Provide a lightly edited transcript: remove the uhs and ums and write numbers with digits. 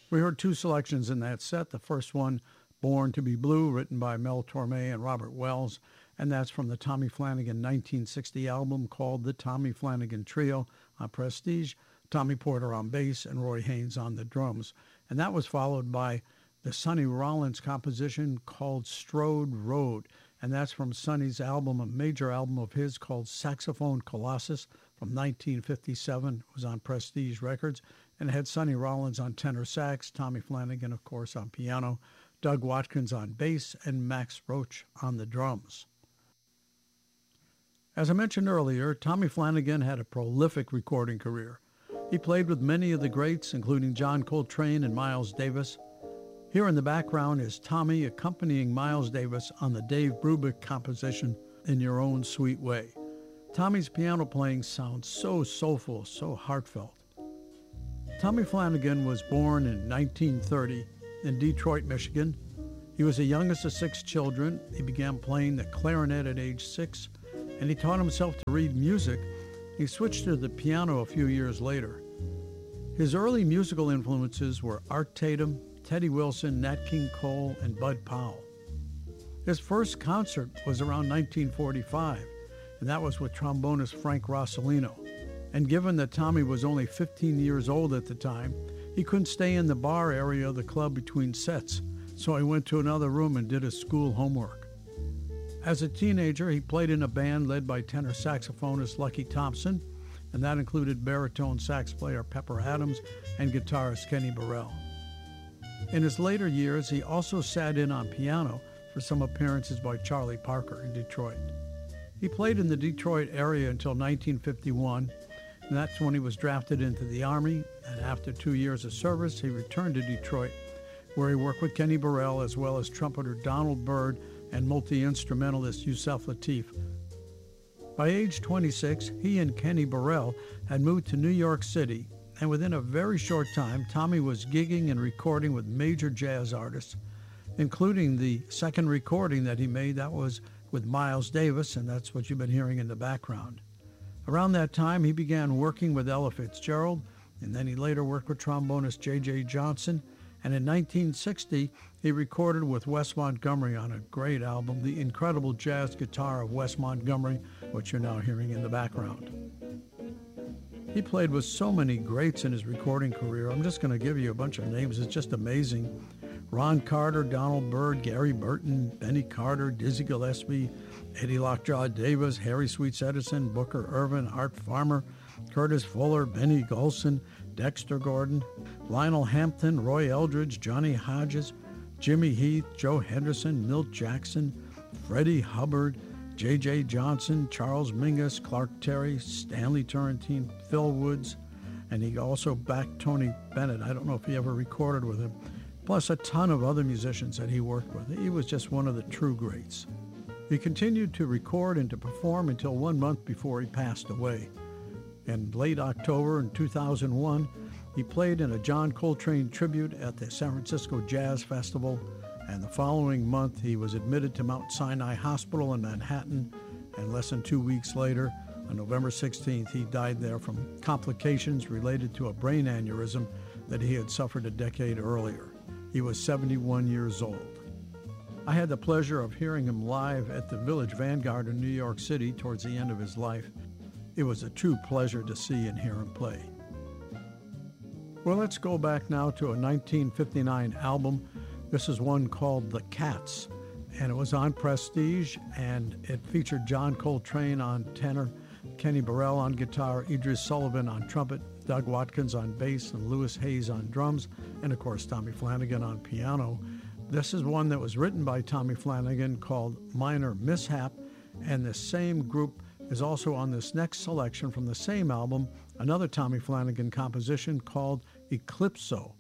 We heard two selections in that set. The first one, Born to be Blue, written by Mel Torme and Robert Wells, and that's from the Tommy Flanagan 1960 album called The Tommy Flanagan Trio on Prestige, Tommy Porter on bass, and Roy Haynes on the drums. And that was followed by the Sonny Rollins composition called Strode Road, and that's from Sonny's album, a major album of his called Saxophone Colossus from 1957. It was on Prestige Records, and it had Sonny Rollins on tenor sax, Tommy Flanagan, of course, on piano, Doug Watkins on bass, and Max Roach on the drums. As I mentioned earlier, Tommy Flanagan had a prolific recording career. He played with many of the greats, including John Coltrane and Miles Davis. Here in the background is Tommy accompanying Miles Davis on the Dave Brubeck composition, In Your Own Sweet Way. Tommy's piano playing sounds so soulful, so heartfelt. Tommy Flanagan was born in 1930 in Detroit, Michigan. He was the youngest of 6 children. He began playing the clarinet at age 6, and he taught himself to read music. He switched to the piano a few years later. His early musical influences were Art Tatum, Teddy Wilson, Nat King Cole, and Bud Powell. His first concert was around 1945, and that was with trombonist Frank Rossellino. And given that Tommy was only 15 years old at the time, he couldn't stay in the bar area of the club between sets, so he went to another room and did his school homework. As a teenager, he played in a band led by tenor saxophonist Lucky Thompson, and that included baritone sax player Pepper Adams and guitarist Kenny Burrell. In his later years, he also sat in on piano for some appearances by Charlie Parker in Detroit. He played in the Detroit area until 1951, and that's when he was drafted into the Army, and after 2 years of service, he returned to Detroit, where he worked with Kenny Burrell as well as trumpeter Donald Byrd and multi-instrumentalist Yusef Lateef. By age 26, he and Kenny Burrell had moved to New York City, and within a very short time, Tommy was gigging and recording with major jazz artists, including the second recording that he made. That was with Miles Davis, and that's what you've been hearing in the background. Around that time, he began working with Ella Fitzgerald, and then he later worked with trombonist J.J. Johnson, and in 1960, he recorded with Wes Montgomery on a great album, The Incredible Jazz Guitar of Wes Montgomery, which you're now hearing in the background. He played with so many greats in his recording career. I'm just going to give you a bunch of names. It's just amazing. Ron Carter, Donald Byrd, Gary Burton, Benny Carter, Dizzy Gillespie, Eddie Lockjaw Davis, Harry Sweets Edison, Booker Ervin, Art Farmer, Curtis Fuller, Benny Golson, Dexter Gordon, Lionel Hampton, Roy Eldridge, Johnny Hodges, Jimmy Heath, Joe Henderson, Milt Jackson, Freddie Hubbard, J.J. Johnson, Charles Mingus, Clark Terry, Stanley Turrentine, Phil Woods, and he also backed Tony Bennett. I don't know if he ever recorded with him, plus a ton of other musicians that he worked with. He was just one of the true greats. He continued to record and to perform until 1 month before he passed away. In late October in 2001, he played in a John Coltrane tribute at the San Francisco Jazz Festival, and the following month he was admitted to Mount Sinai Hospital in Manhattan, and less than 2 weeks later, on November 16th, he died there from complications related to a brain aneurysm that he had suffered a decade earlier. He was 71 years old. I had the pleasure of hearing him live at the Village Vanguard in New York City towards the end of his life. It was a true pleasure to see and hear him play. Well, let's go back now to a 1959 album. This is one called The Cats, and it was on Prestige, and it featured John Coltrane on tenor, Kenny Burrell on guitar, Idris Sullivan on trumpet, Doug Watkins on bass, and Louis Hayes on drums, and of course Tommy Flanagan on piano. This is one that was written by Tommy Flanagan called Minor Mishap, and the same group is also on this next selection from the same album, another Tommy Flanagan composition called Eclipso.